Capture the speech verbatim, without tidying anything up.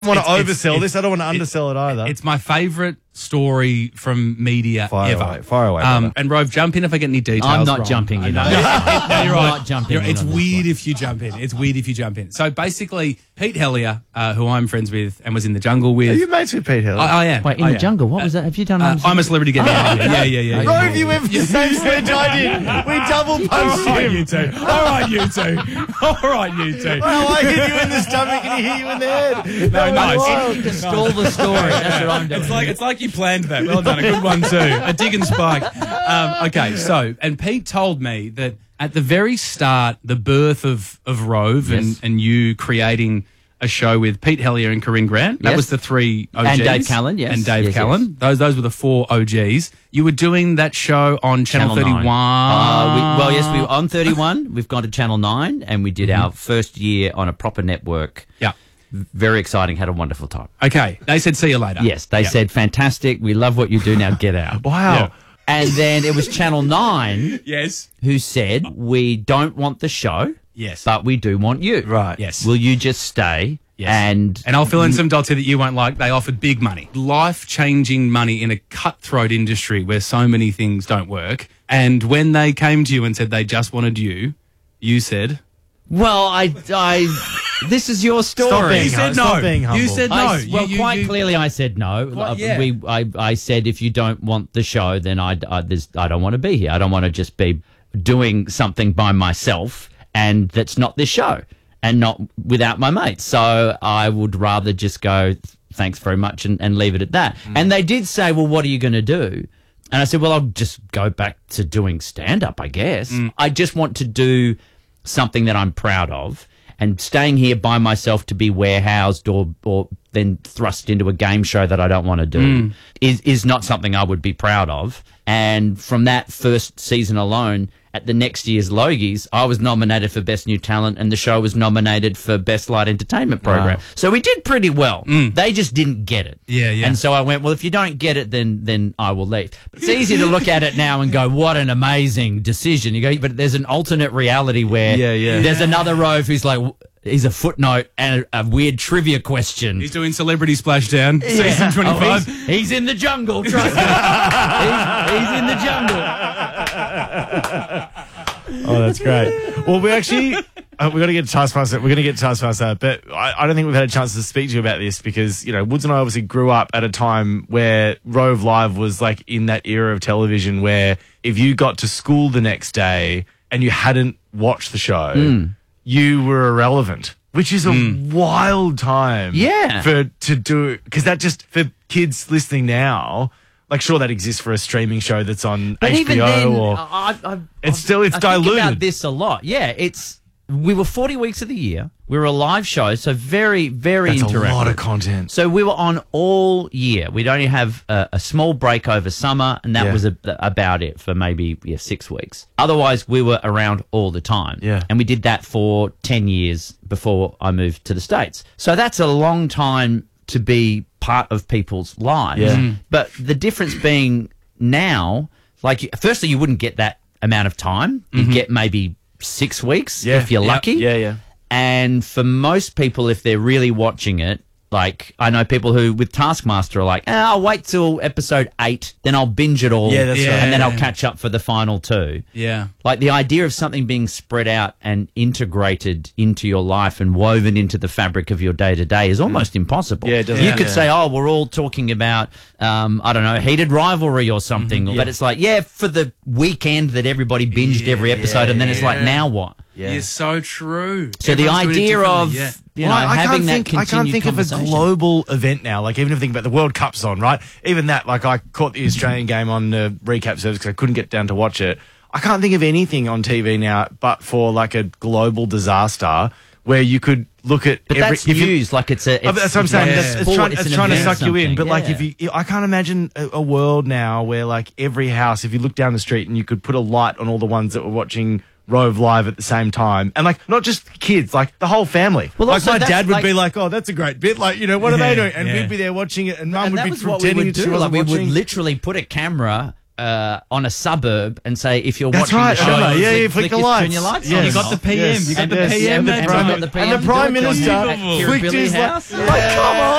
want to It's- it's- oversell it's- this. I don't want to undersell it either. It's my favourite story from media Fire ever. away, fire away, Um, brother. and Rove, jump in if I get any details I'm not wrong. jumping in. I know. No, No, you're I'm right. not jumping You're- in It's on this weird one. if you jump in. It's weird if you jump in. So basically, Pete Hellier, uh, who I'm friends with and was in the jungle with. Are you mates with Pete Hill? I, I am. Wait, in I the am. jungle, what was that? Have you done? Uh, I'm a celebrity. Get me out of here. Yeah, yeah, yeah. yeah. Rove, you went for the same sledge I did. We double All punched right, him. you two. All right, you two. All right, you two. Well, I hit you in the stomach and he hit you in the head. No, nice. To stall the story. That's what I'm doing. It's like it's like you planned that. Well done, a good one too. A dig and spike. Um, okay, so and Pete told me that at the very start, the birth of of Rove and, Yes. and you creating a show with Pete Hellier and Corinne Grant. That Yes. was the three O Gs. And Dave Callan, yes. And Dave Yes, Callan. yes. Those those were the four O Gs. You were doing that show on Channel, Channel thirty-one. nine. Uh, we, well, yes, we were on thirty-one. We've gone to Channel nine, and we did Mm-hmm. our first year on a proper network. Yeah. Very exciting. Had a wonderful time. Okay. They said see you later. Yes, they Yeah. said, fantastic. We love what you do. Now get out. Wow. Yeah. And then it was Channel nine Yes. who said, we don't want the show, Yes. but we do want you. Right. Yes. Will you just stay? Yes. And And I'll fill in some dots here that you won't like. They offered big money, life-changing money in a cutthroat industry where so many things don't work. And when they came to you and said they just wanted you, you said, well, I, I, this is your story. Stop being You said hum- stop no. being humble. You said no. I, You- well, you- quite you- clearly, I said no. Quite- Uh, yeah. we, I, I said if you don't want the show, then I, I, there's, I don't want to be here. I don't want to just be doing something by myself, and that's not this show, and not without my mates. So I would rather just go, thanks very much, and, and leave it at that. Mm. And they did say, well, what are you going to do? And I said, well, I'll just go back to doing stand-up, I guess. Mm. I just want to do something that I'm proud of. And staying here by myself to be warehoused or or then thrust into a game show that I don't want to do Mm. is is not something I would be proud of. And from that first season alone, at the next year's Logies, I was nominated for Best New Talent, and the show was nominated for Best Light Entertainment Program. Wow. So we did pretty well. They just didn't get it. Yeah, yeah. And so I went, well, if you don't get it, then then I will leave. It's easy to look at it now and go, what an amazing decision. You go, but there's an alternate reality where Yeah, yeah. there's another Rove who's like, he's a footnote and a, a weird trivia question. he's doing Celebrity Splashdown, season Oh, twenty-five. he's, he's in the jungle, trust me. he's, he's in the jungle. Oh, that's great. Well, we actually uh, we got to get to Taskmaster. We're going to get to Taskmaster, but I, I don't think we've had a chance to speak to you about this because you know Woods and I obviously grew up at a time where Rove Live was like in that era of television where if you got to school the next day and you hadn't watched the show, Mm. you were irrelevant. Which is a wild time, Yeah. for to do because that just for kids listening now. Like, sure, that exists for a streaming show that's on But H B O even then, or I, I, It's still- it's I think diluted. about this a lot. Yeah, it's we were forty weeks of the year. We were a live show, so very, very that's interactive. a lot of content. So we were on all year. We'd only have a, a small break over summer, and that Yeah. was a, about it for maybe yeah, six weeks. Otherwise, we were around all the time. Yeah. And we did that for ten years before I moved to the States. So that's a long time to be part of people's lives. Yeah. Mhm. But the difference being now, like, firstly, you wouldn't get that amount of time. You'd get maybe six weeks Yeah. if you're Yep. lucky. Yeah, yeah. And for most people, if they're really watching it, like I know people who with Taskmaster are like, ah, I'll wait till episode eight, then I'll binge it all, Yeah, that's right. and then I'll Yeah. catch up for the final two. Yeah. Like the idea of something being spread out and integrated into your life and woven into the fabric of your day to day is almost impossible. Yeah, it doesn't- You yeah. could Yeah. say, oh, we're all talking about, um, I don't know, heated rivalry or something, but it's like, yeah, for the weekend that everybody binged every episode, and then it's like, Yeah. now what? Yeah. You're so true. So the Everyone's doing it idea differently, of yeah. you know Well, I, I having can't that think, I continued can't think of a conversation. global event now. Like, even if you think about the World Cup's on, right? Even that, like, I caught the Australian game on the recap service because I couldn't get down to watch it. I can't think of anything on T V now but for, like, a global disaster where you could look at But every... that's if you- news. Like it's a. It's, Oh, but that's what I'm it's saying. like That's, a it's sport, trying, it's it's an trying to event suck you in. something, But like, yeah. if you, I can't imagine a, a world now where like every house, if you look down the street and you could put a light on all the ones that were watching Rove Live at the same time, and like not just kids, like the whole family. Well, like also my that's dad would like- be like, "Oh, that's a great bit." Like, you know, what are they Yeah, doing? And yeah. we'd be there watching it, and Mum and would that be was what we pretending would that she do. Like wasn't we watching. would literally put a camera uh, on a suburb and say, if you're That's watching right. the show, remember? Yeah, you flick flick the your- turn lights. your lights Yes. on. You got the P M. Yes. You got And the yes. P M And the that Prime- time. got the P M and the to do Prime it, John. Minister At flicked Kirabilly's his house. lights. Like, come on.